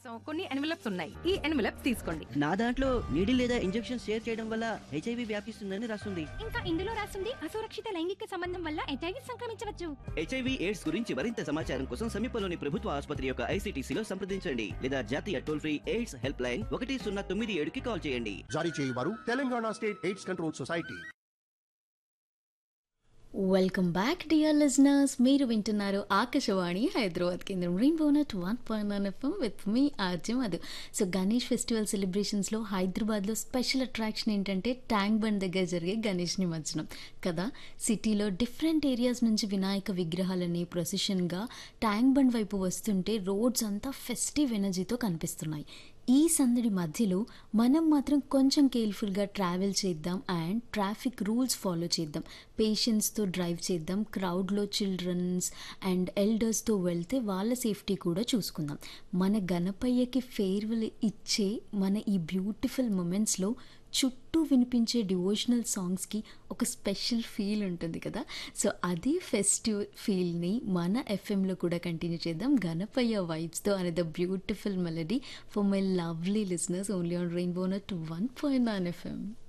కోసం కొన్ని ఎన్వలప్స్ ఉన్నాయి. ఈ ఎన్వలప్స్ తీసుకోండి. నా దాంట్లో నీడిల్ లేదా ఇంజెక్షన్ షేర్ చేయడం వల్ల హెచ్ఐవి వ్యాపిస్తుందని రాస్తుంది. ఇంకా ఇందులో రాస్తుంది అసురక్షిత లైంగిక సంబంధం వల్ల హెచ్ఐవి సంక్రమించవచ్చు. హెచ్ఐవి ఎయిడ్స్ గురించి మరింత సమాచారం కోసం సమీపంలోని ప్రభుత్వ ఆసుపత్రి యొక్క ఐసీటీసీలో సంప్రదించండి లేదా జాతీయ toll free AIDS help line 1097కి call చేయండి. జారీ చేయువారు Telangana state AIDS control society. Welcome back dear listeners. మీరు వింటున్నారు ఆకాశవాణి హైదరాబాద్ కేంద్రం rainbow net 1.9 FM with me RJ Madhu. So Ganesh festival సెలబ్రేషన్స్లో హైదరాబాద్లో స్పెషల్ అట్రాక్షన్ ఏంటంటే ట్యాంక్ బండ్ దగ్గర జరిగే గణేష్ నిమజ్జనం కదా. సిటీలో డిఫరెంట్ ఏరియాస్ నుంచి వినాయక విగ్రహాలని ప్రొసెషన్గా ట్యాంక్ బండ్ వైపు వస్తుంటే రోడ్స్ అంతా ఫెస్టివ్ ఎనర్జీతో కనిపిస్తున్నాయి. ఈ సందడి మధ్యలో మనం మాత్రం కొంచెం కేర్ఫుల్గా ట్రావెల్ చేద్దాం అండ్ ట్రాఫిక్ రూల్స్ ఫాలో చేద్దాం. పేషెన్స్తో డ్రైవ్ చేద్దాం. క్రౌడ్లో చిల్డ్రన్స్ అండ్ ఎల్డర్స్తో వెళ్తే వాళ్ళ సేఫ్టీ కూడా చూసుకుందాం. మన గణపయ్యకి ఫేర్వెల్ ఇచ్చే మన ఈ బ్యూటిఫుల్ మూమెంట్స్లో చుట్టూ వినిపించే డివోషనల్ సాంగ్స్కి ఒక స్పెషల్ ఫీల్ ఉంటుంది కదా. సో అదే ఫెస్టివ్ ఫీల్ని మన ఎఫ్ఎంలో కూడా కంటిన్యూ చేద్దాం గణపయ్య వైబ్స్తో అనే the beautiful melody for my lovely listeners only on rainbow net 1.9 FM.